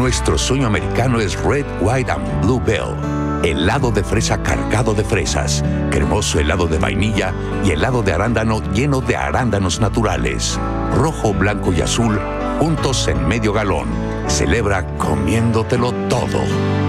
nuestro sueño americano es Red, White and Blue Bell. Helado de fresa cargado de fresas, cremoso helado de vainilla y helado de arándano lleno de arándanos naturales. Rojo, blanco y azul, juntos en medio galón. Celebra comiéndotelo todo.